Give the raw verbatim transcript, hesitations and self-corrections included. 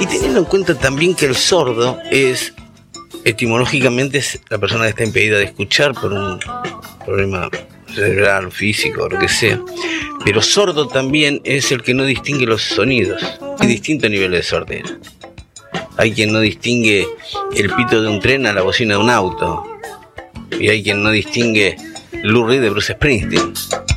Y teniendo en cuenta también que el sordo es, etimológicamente, es la persona que está impedida de escuchar por un problema cerebral, físico, o lo que sea. Pero sordo también es el que no distingue los sonidos. Hay distintos niveles de sordera. Hay quien no distingue el pito de un tren a la bocina de un auto. Y hay quien no distingue Lou Reed de Bruce Springsteen.